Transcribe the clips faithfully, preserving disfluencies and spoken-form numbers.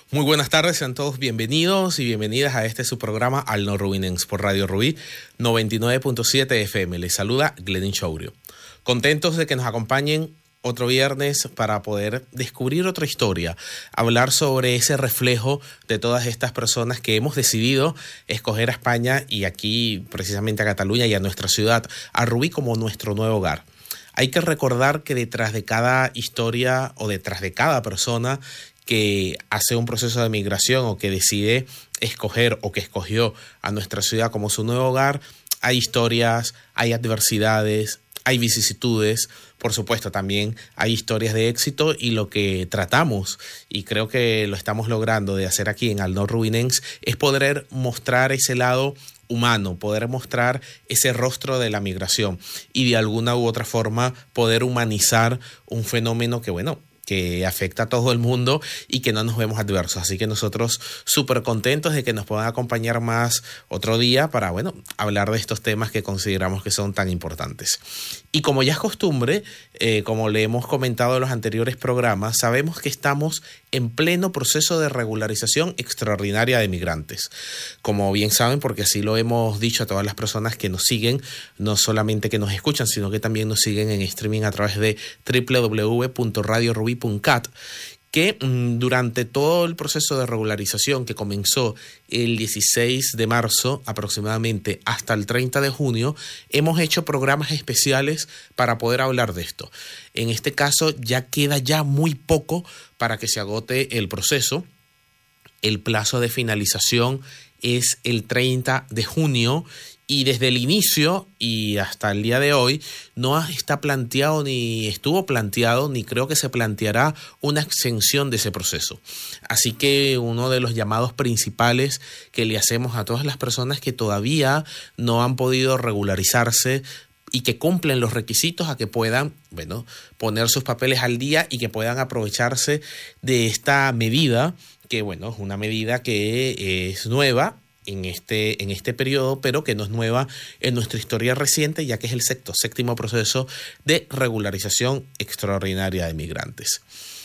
Muy buenas tardes, sean todos bienvenidos y bienvenidas a este su programa Al No Rubinense por Radio Rubí noventa y nueve punto siete F M. Les saluda Glenin Chourio. Contentos de que nos acompañen otro viernes para poder descubrir otra historia, hablar sobre ese reflejo de todas estas personas que hemos decidido escoger a España y aquí precisamente a Cataluña y a nuestra ciudad, a Rubí, como nuestro nuevo hogar. Hay que recordar que detrás de cada historia o detrás de cada persona que hace un proceso de migración o que decide escoger o que escogió a nuestra ciudad como su nuevo hogar, hay historias, hay adversidades, hay vicisitudes, por supuesto también hay historias de éxito, y lo que tratamos, y creo que lo estamos logrando de hacer aquí en Al No Rubinense, es poder mostrar ese lado humano, poder mostrar ese rostro de la migración y de alguna u otra forma poder humanizar un fenómeno que, bueno, que afecta a todo el mundo y que no nos vemos adversos. Así que nosotros súper contentos de que nos puedan acompañar más otro día para, bueno, hablar de estos temas que consideramos que son tan importantes. Y como ya es costumbre, eh, como le hemos comentado en los anteriores programas, sabemos que estamos en pleno proceso de regularización extraordinaria de migrantes. Como bien saben, porque así lo hemos dicho a todas las personas que nos siguen, no solamente que nos escuchan, sino que también nos siguen en streaming a través de doble u doble u doble u punto radio rubí punto cat, que mmm, durante todo el proceso de regularización que comenzó el dieciséis de marzo aproximadamente hasta el treinta de junio, hemos hecho programas especiales para poder hablar de esto. En este caso ya queda ya muy poco para que se agote el proceso. El plazo de finalización es el treinta de junio y desde el inicio y hasta el día de hoy no está planteado ni estuvo planteado ni creo que se planteará una extensión de ese proceso. Así que uno de los llamados principales que le hacemos a todas las personas que todavía no han podido regularizarse y que cumplen los requisitos a que puedan, bueno, poner sus papeles al día y que puedan aprovecharse de esta medida, que bueno, es una medida que es nueva en este, en este periodo, pero que no es nueva en nuestra historia reciente, ya que es el sexto, séptimo proceso de regularización extraordinaria de migrantes.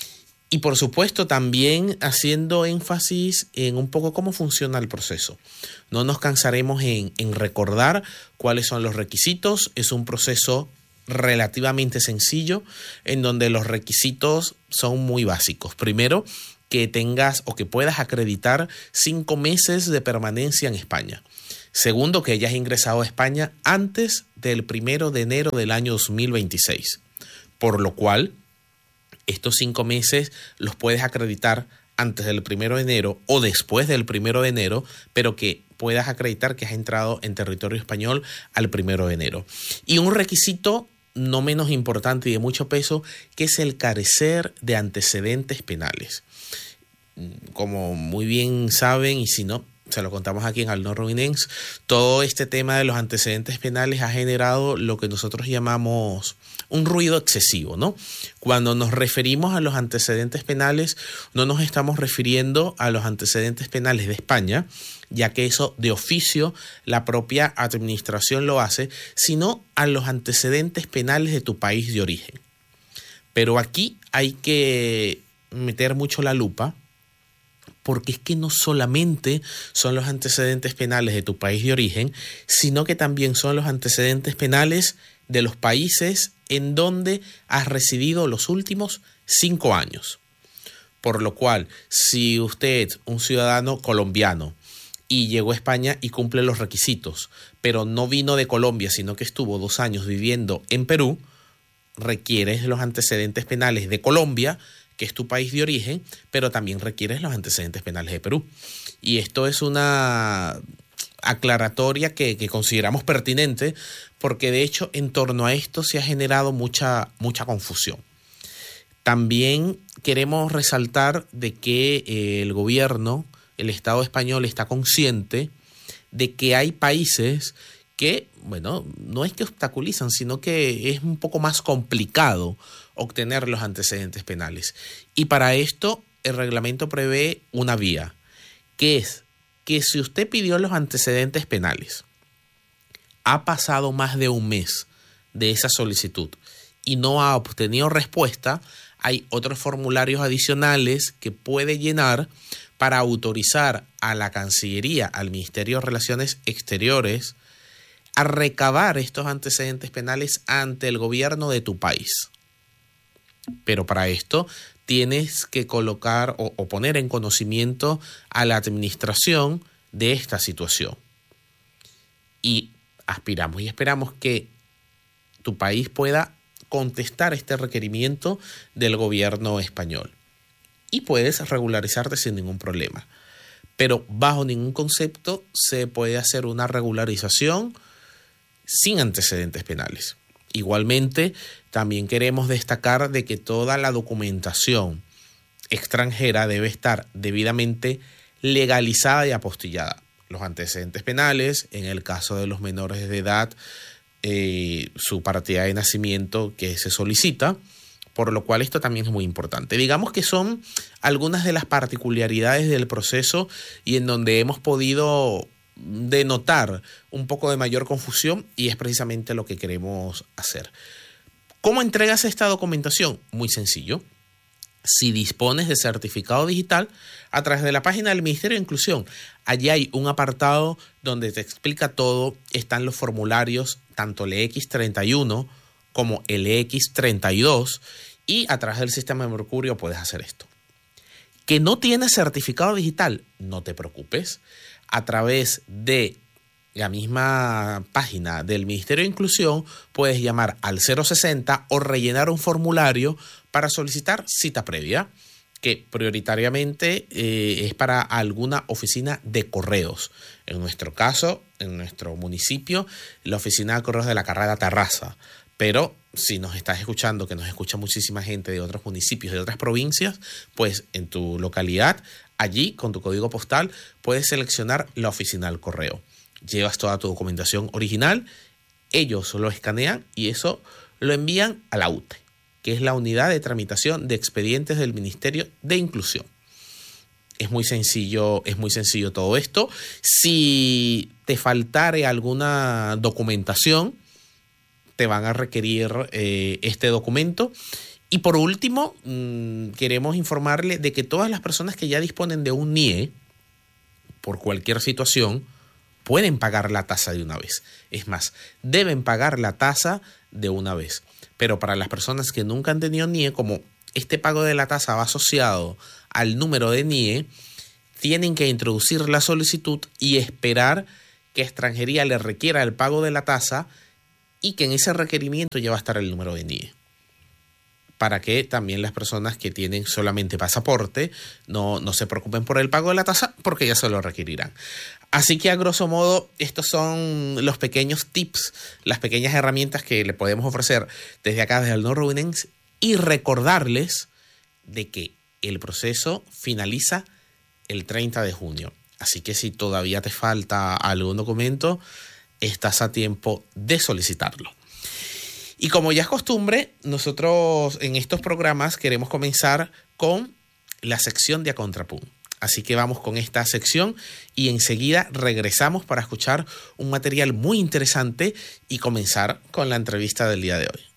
Y por supuesto también haciendo énfasis en un poco cómo funciona el proceso. No nos cansaremos en, en recordar cuáles son los requisitos. Es un proceso relativamente sencillo en donde los requisitos son muy básicos. Primero, que tengas o que puedas acreditar cinco meses de permanencia en España. Segundo, que hayas ingresado a España antes del primero de enero del año dos mil veintiséis. Por lo cual, estos cinco meses los puedes acreditar antes del primero de enero o después del primero de enero, pero que puedas acreditar que has entrado en territorio español al primero de enero. Y un requisito no menos importante y de mucho peso, que es el carecer de antecedentes penales. Como muy bien saben, y si no, se lo contamos aquí en Al No Rubinense, todo este tema de los antecedentes penales ha generado lo que nosotros llamamos un ruido excesivo, ¿no? Cuando nos referimos a los antecedentes penales, no nos estamos refiriendo a los antecedentes penales de España, ya que eso de oficio la propia administración lo hace, sino a los antecedentes penales de tu país de origen. Pero aquí hay que meter mucho la lupa, porque es que no solamente son los antecedentes penales de tu país de origen, sino que también son los antecedentes penales de los países en donde has residido los últimos cinco años. Por lo cual, si usted, un ciudadano colombiano, y llegó a España y cumple los requisitos, pero no vino de Colombia, sino que estuvo dos años viviendo en Perú, requieres los antecedentes penales de Colombia, que es tu país de origen, pero también requieres los antecedentes penales de Perú. Y esto es una aclaratoria que, que consideramos pertinente, porque de hecho en torno a esto se ha generado mucha, mucha confusión. También queremos resaltar de que eh, el gobierno, el Estado español, está consciente de que hay países que, bueno, no es que obstaculizan, sino que es un poco más complicado obtener los antecedentes penales. Y para esto el reglamento prevé una vía, que es que si usted pidió los antecedentes penales, ha pasado más de un mes de esa solicitud y no ha obtenido respuesta, hay otros formularios adicionales que puede llenar para autorizar a la Cancillería, al Ministerio de Relaciones Exteriores, a recabar estos antecedentes penales ante el gobierno de tu país. Pero para esto tienes que colocar o, o poner en conocimiento a la administración de esta situación. Y aspiramos y esperamos que tu país pueda contestar este requerimiento del gobierno español. Y puedes regularizarte sin ningún problema. Pero bajo ningún concepto se puede hacer una regularización sin antecedentes penales. Igualmente, también queremos destacar de que toda la documentación extranjera debe estar debidamente legalizada y apostillada. Los antecedentes penales, en el caso de los menores de edad, eh, su partida de nacimiento que se solicita, por lo cual esto también es muy importante. Digamos que son algunas de las particularidades del proceso y en donde hemos podido denotar un poco de mayor confusión, y es precisamente lo que queremos hacer. ¿Cómo entregas esta documentación? Muy sencillo. Si dispones de certificado digital, a través de la página del Ministerio de Inclusión, allí hay un apartado donde te explica todo. Están los formularios, tanto el equis treinta y uno como el equis treinta y dos, y a través del sistema de Mercurio puedes hacer esto. ¿Que no tienes certificado digital? No te preocupes. A través de la misma página del Ministerio de Inclusión puedes llamar al cero sesenta o rellenar un formulario para solicitar cita previa, que prioritariamente eh, es para alguna oficina de correos. En nuestro caso, en nuestro municipio, la oficina de correos de la Carrera Terraza. Pero si nos estás escuchando, que nos escucha muchísima gente de otros municipios, de otras provincias, pues en tu localidad, allí con tu código postal, puedes seleccionar la oficina del correo. Llevas toda tu documentación original, ellos lo escanean y eso lo envían a la U T E, que es la Unidad de Tramitación de Expedientes del Ministerio de Inclusión. Es muy sencillo, es muy sencillo todo esto. Si te faltare alguna documentación, te van a requerir eh, este documento. Y por último, mmm, queremos informarle de que todas las personas que ya disponen de un N I E, por cualquier situación, pueden pagar la tasa de una vez. Es más, deben pagar la tasa de una vez. Pero para las personas que nunca han tenido N I E, como este pago de la tasa va asociado al número de N I E, tienen que introducir la solicitud y esperar que Extranjería le requiera el pago de la tasa y que en ese requerimiento ya va a estar el número de N I E. Para que también las personas que tienen solamente pasaporte no, no se preocupen por el pago de la tasa, porque ya se lo requerirán. Así que a grosso modo estos son los pequeños tips, las pequeñas herramientas que le podemos ofrecer desde acá, desde el Norrowinense, y recordarles de que el proceso finaliza el treinta de junio. Así que si todavía te falta algún documento, estás a tiempo de solicitarlo. Y como ya es costumbre, nosotros en estos programas queremos comenzar con la sección de A Contrapunto. Así que vamos con esta sección y enseguida regresamos para escuchar un material muy interesante y comenzar con la entrevista del día de hoy.